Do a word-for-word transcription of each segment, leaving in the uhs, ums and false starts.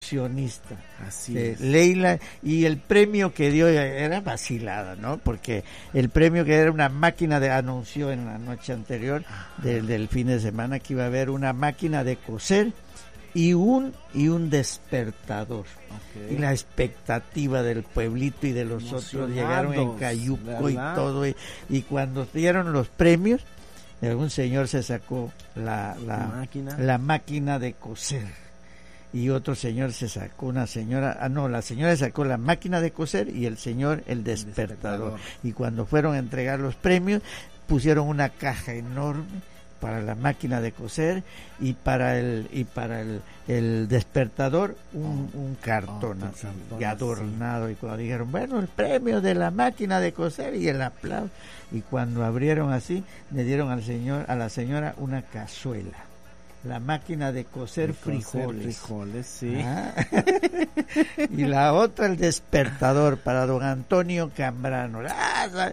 contorsionista. Así de es. Leila, y el premio que dio era vacilada, ¿no? Porque el premio que era una máquina de, anunció en la noche anterior del, del fin de semana que iba a haber una máquina de coser y un y un despertador. Okay. Y la expectativa del pueblito y de los otros llegaron en cayuco, ¿verdad? Y todo, y, y cuando dieron los premios, algún señor se sacó la, la, máquina? la máquina de coser y otro señor se sacó, una señora, ah no, la señora sacó la máquina de coser y el señor el despertador. el despertador. Y cuando fueron a entregar los premios, pusieron una caja enorme para la máquina de coser y para el y para el, el despertador un, un cartón, oh, así, cartón adornado así. Y cuando dijeron, bueno, el premio de la máquina de coser y el aplauso, y cuando abrieron así, le dieron al señor, a la señora una cazuela, la máquina de coser, de frijoles, frijoles sí. Ah. Y la otra el despertador para don Antonio Cambrano. Ah,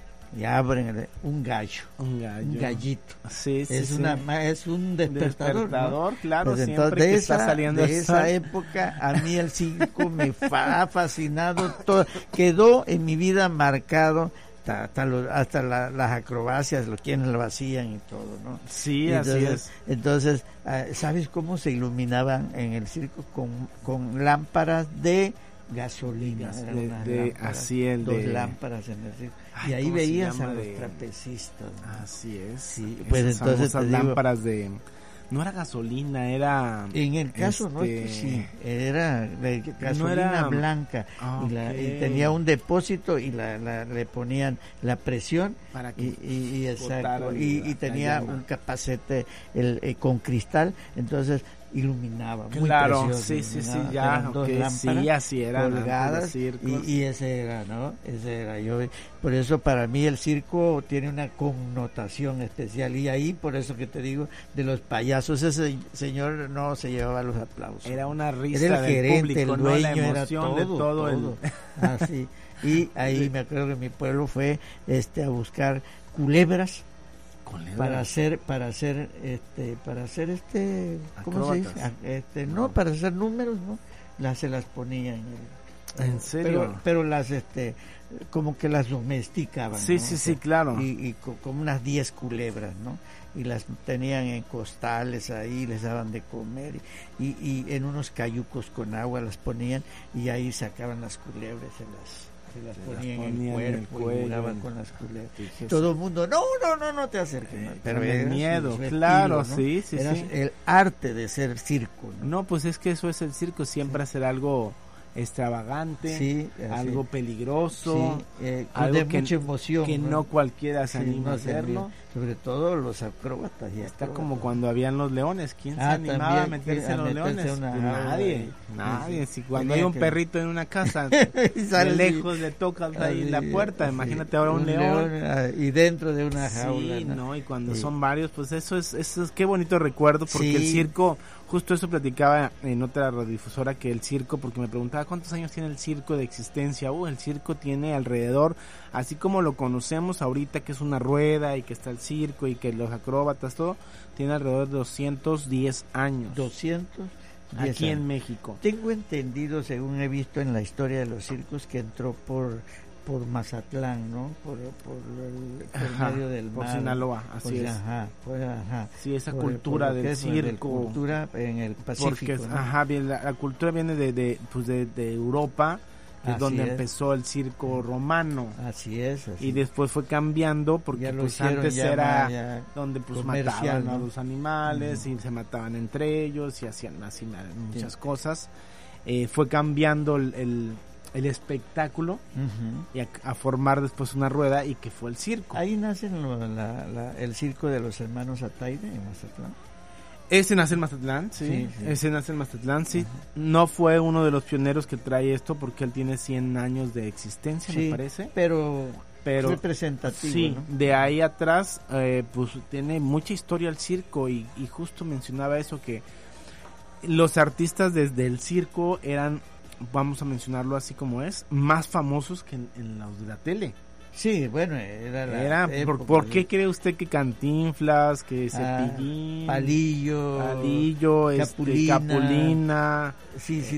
y abren un gallo, un gallo, un gallito. Sí, sí, es sí. una es un despertador, despertador, ¿no? Claro, pues siempre entonces, de que esa, está saliendo de esa época a mí el circo me ha fascinado todo, quedó en mi vida marcado hasta, hasta, lo, hasta la, las acrobacias, los quienes lo hacían y todo, ¿no? Sí, entonces, así es. Entonces, ¿sabes cómo se iluminaban en el circo? Con, con lámparas de gasolina, de, de, lámparas, así el dos de... lámparas en el circo. Ay, y ahí veías a los de... trapecistas, ¿no? Así es. Sí, pues esas entonces te digo, lámparas de, no era gasolina, era en el caso este... no es que sí, era de gasolina no era... blanca, ah, y, la, okay. y tenía un depósito y la, la le ponían la presión para que y, y, y exacto y, y tenía un capacete el, eh, con cristal, entonces iluminaba muy claro, precioso, sí, sí, sí, ya, eran dos okay, lámparas sí, así eran colgadas y, y ese era, ¿no? Ese era yo, por eso para mí el circo tiene una connotación especial y ahí por eso que te digo de los payasos, ese señor no se llevaba los aplausos, era una risa era el del gerente, público, el dueño, ¿no? La emoción era todo, de todo, todo. El... así y ahí me acuerdo que mi pueblo fue este a buscar culebras para hacer para hacer este para hacer este ¿cómo acróbatas. se dice? Este no, no para hacer números, no las se las ponían en, el, ¿En serio? pero, pero las este como que las domesticaban, sí, ¿no? sí, o sea, sí, claro, y, y co, como unas diez culebras, ¿no? Y las tenían en costales ahí, les daban de comer y, y, y en unos cayucos con agua las ponían y ahí sacaban las culebras en las se las ponían en el cuerpo, en el cuello, y jugaban con las culebras. Sí, todo el mundo, no, no, no, no te acerques. Eh, pero el miedo, su, su claro, estilo, ¿no? sí, sí, era sí. el arte de ser circo, ¿no? No, pues es que eso es el circo, siempre sí. hacer algo extravagante, sí, algo peligroso, sí, eh, algo de que, mucha emoción, que ¿no? no cualquiera se sí, anima no a hacerlo. Sobre todo los acróbatas. Y Está acróbatas. Como cuando habían los leones, ¿quién ah, se animaba a meterse en los leones? Una, pues nadie, sí, nadie. Sí, si cuando hay un que... perrito en una casa, de lejos le tocas ahí la puerta, sí, imagínate ahora un, un león. león. Y dentro de una jaula. Sí, no, no y cuando sí. son varios, pues eso es, eso es, qué bonito recuerdo, porque sí. el circo, justo eso platicaba en otra radiodifusora, que el circo, porque me preguntaba cuántos años tiene el circo de existencia. Uh, el circo tiene alrededor, así como lo conocemos ahorita, que es una rueda y que está el circo y que los acróbatas, todo, tiene alrededor de doscientos diez años. doscientos diez aquí años. En México. Tengo entendido, según he visto en la historia de los circos, que entró por por Mazatlán, ¿no? Por, por, el, por ajá, medio del por mar. Sinaloa, así pues, es. Ajá, pues, ajá. Sí, esa por, cultura por del es, circo. cultura en el Pacífico. Porque, ¿no? ajá, bien, la, la cultura viene de, de, pues de, de Europa, que es donde es. empezó el circo romano. Así es. Así. Y después fue cambiando, porque pues antes era más, donde pues mataban, ¿no?, a los animales, uh-huh. y se mataban entre ellos y hacían así muchas sí. cosas. Eh, fue cambiando el, el, el espectáculo, uh-huh. y a, a formar después una rueda, y que fue el circo. Ahí nace lo, la, la, el circo de los hermanos Ataide en Mazatlán. Ese nace en Mazatlán, sí. sí, sí. Ese nace en Mazatlán, sí. Uh-huh. No fue uno de los pioneros que trae esto, porque él tiene cien años de existencia, sí, me parece. Pero, pero representativo, sí, ¿no? De ahí atrás, eh, pues tiene mucha historia el circo, y, y justo mencionaba eso, que los artistas desde el circo eran, vamos a mencionarlo así como es, más famosos que en, en los de la tele. Sí, bueno, era la era, época, ¿por, ¿por qué cree usted que Cantinflas, que Cepillín, ah, Palillo, Palillo, Capulina, este, Capulina sí, sí,